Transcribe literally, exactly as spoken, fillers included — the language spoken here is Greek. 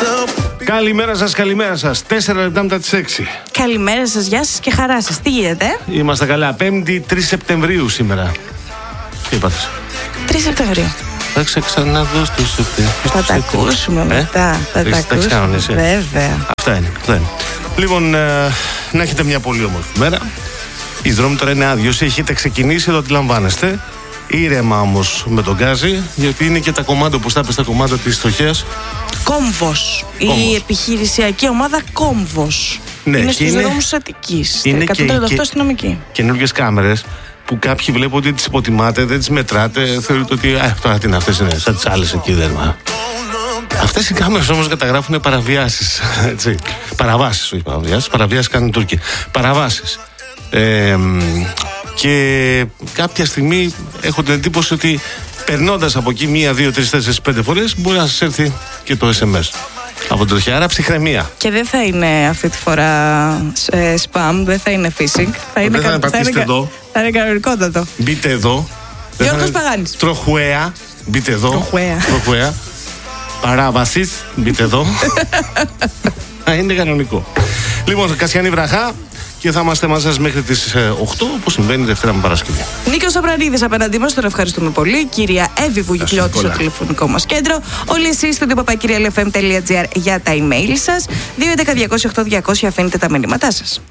Καλημέρα σας, καλημέρα σας. Τέσσερα λεπτά μετά τις έξι. Καλημέρα σας, γεια σας και χαρά σας. Τι γίνεται? Είμαστε καλά. Πέμπτη, τρεις Σεπτεμβρίου σήμερα. Τι είπατε? τρεις Σεπτεμβρίου. Θα ξαναδώ στο Σεπτεμβρίου. Θα τα ακούσουμε ε? μετά. Θα τα ακούσουμε. Βέβαια. Αυτά είναι. Αυτά είναι. Λοιπόν, ε, να έχετε μια πολύ όμορφη μέρα. Οι δρόμοι τώρα είναι άδειοι. Όσοι έχετε ξεκινήσει, εδώ αντιλαμβάνεστε. Ήρεμα όμως με τον Γκάζι, γιατί είναι και τα κομμάτια, όπως τα πες, τα κομμάτια της στοχέας. Κόμβος. Η επιχειρησιακή ομάδα Κόμβος. Ναι, είναι στους είναι... δρόμους της Αττικής. Είναι εκατόν τριάντα οκτώ και... αστυνομικοί. Καινούργιες κάμερες που κάποιοι βλέπουν ότι τις υποτιμάτε, δεν τις μετράτε, θεωρείτε ότι α, τώρα τι είναι, αυτές είναι σαν τις άλλες εκεί, δεν. Αυτές οι κάμερες όμως καταγράφουν παραβιάσεις. Έτσι. Παραβάσεις, όχι παραβιάσεις. Παραβιάσεις κάνουν οι Τούρκοι. Παραβάσεις. Ε, και κάποια στιγμή έχω την εντύπωση ότι περνώντας από εκεί μία, δύο, τρεις, τέσσερις, πέντε φορές μπορεί να σας έρθει και το ες εμ ες από την τροχιά. Άρα ψυχραιμία. Και δεν θα είναι αυτή τη φορά ε, spam, δεν θα είναι phishing. Θα είναι, δεν θα, κα, θα, είναι, εδώ. θα είναι κανονικότατο. Μπείτε εδώ. Γιώργος Παγάνης. Τροχουέα. Μπείτε εδώ. Τροχουέα. Τροχουέα. Παράβασης. Μπείτε εδώ. Θα είναι κανονικό. Λοιπόν, Κασιανή βραχά. Και θα είμαστε μαζί σας μέχρι τις οκτώ, όπως συμβαίνει Δευτέρα με Παρασκευή. Νίκος Σαπρανίδης απέναντί μας, τον ευχαριστούμε πολύ. Κυρία Εύη Βουγιουκλιώτη στο τηλεφωνικό μας κέντρο. Όλοι εσείς στο παπακυριαλεφm τελεία τζι άρ για τα email σας. δύο έντεκα διακόσια οκτώ διακόσια αφήνετε τα μηνύματά σας.